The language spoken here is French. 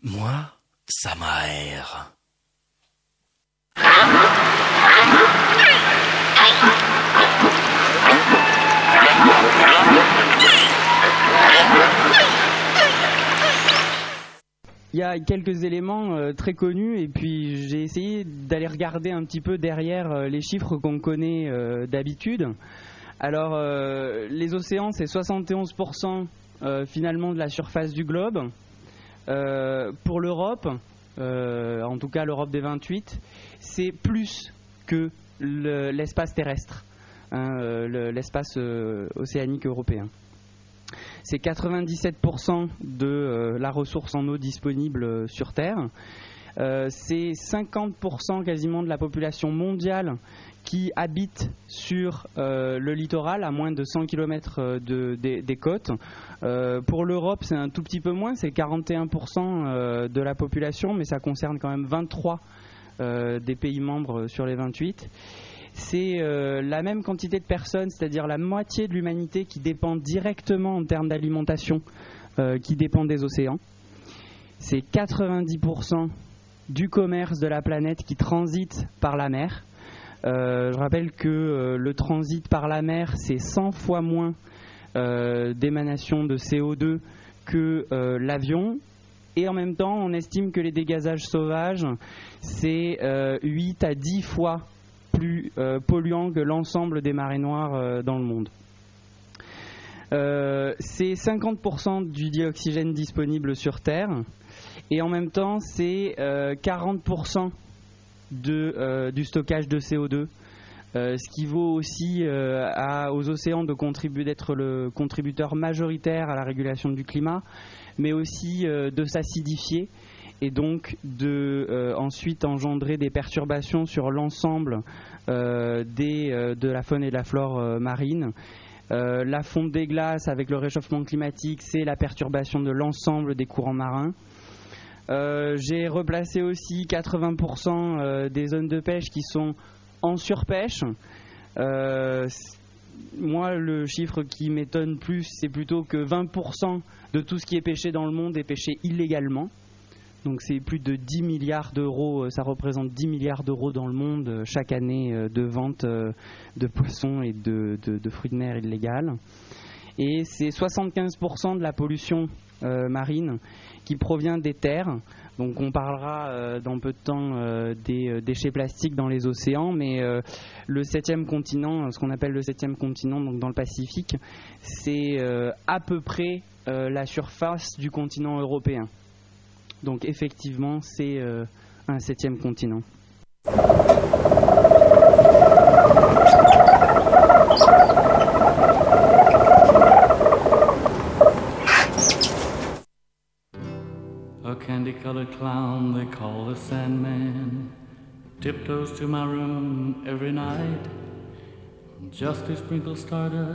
Moi, ça m'aère. Il y a quelques éléments très connus et puis j'ai essayé d'aller regarder un petit peu derrière les chiffres qu'on connaît d'habitude. Alors les océans, c'est 71% finalement de la surface du globe. Pour l'Europe, en tout cas l'Europe des 28, c'est plus que l'espace terrestre, l'espace océanique européen. C'est 97% de la ressource en eau disponible sur Terre. C'est 50% quasiment de la population mondiale qui habite sur le littoral à moins de 100 km des côtes. Pour l'Europe, c'est un tout petit peu moins, c'est 41% de la population, mais ça concerne quand même 23 des pays membres sur les 28. C'est la même quantité de personnes, c'est-à-dire la moitié de l'humanité qui dépend directement en termes d'alimentation, qui dépend des océans. C'est 90% du commerce de la planète qui transite par la mer. Je rappelle que le transit par la mer, c'est 100 fois moins d'émanation de CO2 que l'avion. Et en même temps, on estime que les dégazages sauvages, c'est 8 à 10 fois plus polluant que l'ensemble des marées noires dans le monde. C'est 50% du dioxygène disponible sur Terre et en même temps c'est 40% du stockage de CO2, ce qui vaut aussi aux océans d'être le contributeur majoritaire à la régulation du climat, mais aussi de s'acidifier et donc ensuite engendrer des perturbations sur l'ensemble de la faune et de la flore marine. La fonte des glaces avec le réchauffement climatique, c'est la perturbation de l'ensemble des courants marins. J'ai replacé aussi 80% des zones de pêche qui sont en surpêche. Moi, le chiffre qui m'étonne plus, c'est plutôt que 20% de tout ce qui est pêché dans le monde est pêché illégalement. Donc c'est plus de 10 milliards d'euros, ça représente 10 milliards d'euros dans le monde chaque année de vente de poissons et de fruits de mer illégales. Et c'est 75% de la pollution marine qui provient des terres. Donc on parlera dans peu de temps des déchets plastiques dans les océans, mais le 7e continent, ce qu'on appelle le 7e continent, donc dans le Pacifique, c'est à peu près la surface du continent européen. Donc effectivement, c'est un 7e continent. A candy-colored clown they call the Sandman tiptoes to my room every night just to sprinkle stardust